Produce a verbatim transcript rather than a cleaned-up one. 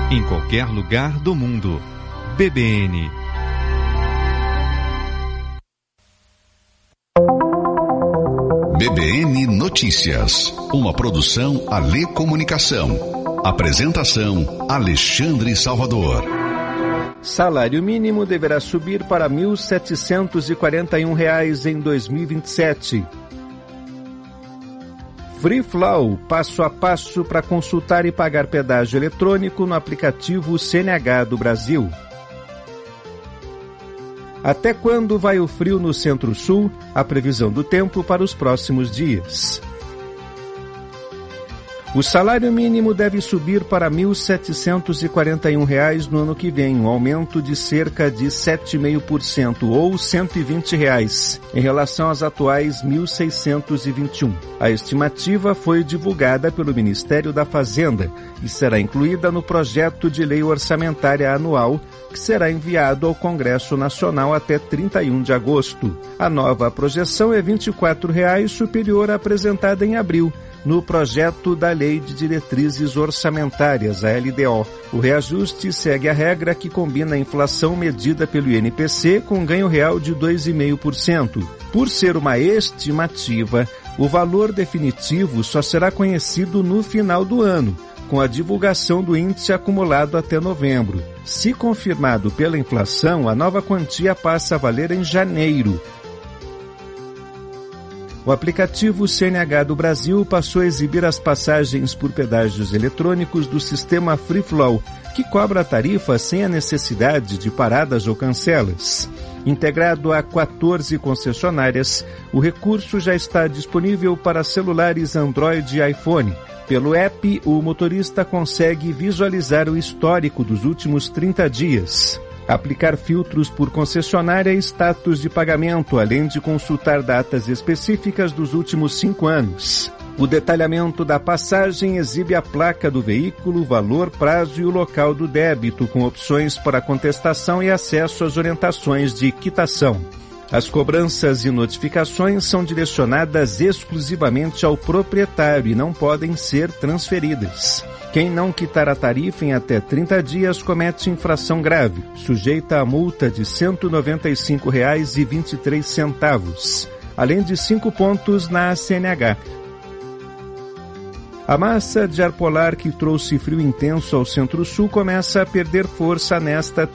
em qualquer lugar do mundo. B B N. B B N Notícias, uma produção Alê Comunicação. Apresentação Alexandre Salvador. Salário mínimo deverá subir para mil setecentos e quarenta e um reais em dois mil e vinte e sete. Free Flow, passo a passo para consultar e pagar pedágio eletrônico no aplicativo C N H do Brasil. Até quando vai o frio no Centro-Sul? A previsão do tempo para os próximos dias. O salário mínimo deve subir para mil setecentos e quarenta e um reais no ano que vem, um aumento de cerca de sete vírgula cinco por cento ou cento e vinte reais, em relação às atuais mil seiscentos e vinte e um. A estimativa foi divulgada pelo Ministério da Fazenda e será incluída no projeto de lei orçamentária anual, que será enviado ao Congresso Nacional até trinta e um de agosto. A nova projeção é vinte e quatro reais, superior à apresentada em abril, no projeto da Lei de Diretrizes Orçamentárias, a L D O. O reajuste segue a regra que combina a inflação medida pelo I N P C com ganho real de dois vírgula cinco por cento. Por ser uma estimativa, o valor definitivo só será conhecido no final do ano, com a divulgação do índice acumulado até novembro. Se confirmado pela inflação, a nova quantia passa a valer em janeiro. O aplicativo C N H do Brasil passou a exibir as passagens por pedágios eletrônicos do sistema Free Flow, que cobra a tarifa sem a necessidade de paradas ou cancelas. Integrado a quatorze concessionárias, o recurso já está disponível para celulares Android e iPhone. Pelo app, o motorista consegue visualizar o histórico dos últimos trinta dias. Aplicar filtros por concessionária e status de pagamento, além de consultar datas específicas dos últimos cinco anos. O detalhamento da passagem exibe a placa do veículo, valor, prazo e o local do débito, com opções para contestação e acesso às orientações de quitação. As cobranças e notificações são direcionadas exclusivamente ao proprietário e não podem ser transferidas. Quem não quitar a tarifa em até trinta dias comete infração grave, sujeita a multa de cento e noventa e cinco reais e vinte e três centavos, além de cinco pontos na C N H. A massa de ar polar que trouxe frio intenso ao Centro-Sul começa a perder força nesta